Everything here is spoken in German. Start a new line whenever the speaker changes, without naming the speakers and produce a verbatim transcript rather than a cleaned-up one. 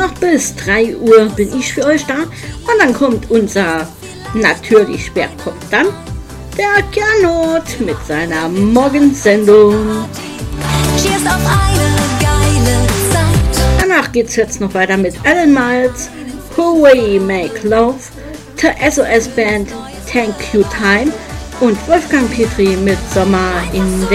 noch bis drei Uhr bin ich für euch da. Und dann kommt unser, natürlich, wer kommt dann? Der Gernot mit seiner Morgensendung.
Cheers auf eine geile Zeit.
Danach geht's jetzt noch weiter mit Alan Miles, Who We Make Love, der S O S Band Thank You Time und Wolfgang Petri mit Sommer in der